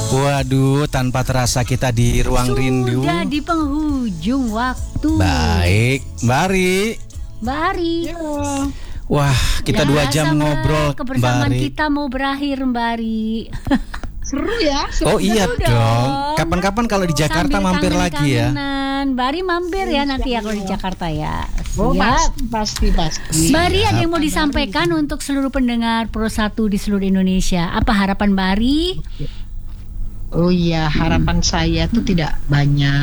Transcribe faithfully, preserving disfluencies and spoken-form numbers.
Waduh, tanpa terasa kita di ruang Sudah rindu. Sudah di penghujung waktu. Baik, Mbak Ari. Mbak Ari. Wah, kita Ya, dua jam sama ngobrol, Mbak kebersamaan Ari. kita mau berakhir, Mbak Ari. Seru ya. Seru. Oh iya Seru dong. dong. Kapan-kapan kalau di Jakarta Sambil mampir lagi ya. kangen-kangenan. Mbak Ari mampir ya nanti ya kalau di Jakarta ya. Oh, Siap. pasti, pasti, pasti. Mbak Ari, ada yang mau disampaikan untuk seluruh pendengar Pro satu di seluruh Indonesia? Apa harapan Mbak Ari? Oh iya, harapan saya tuh tidak banyak.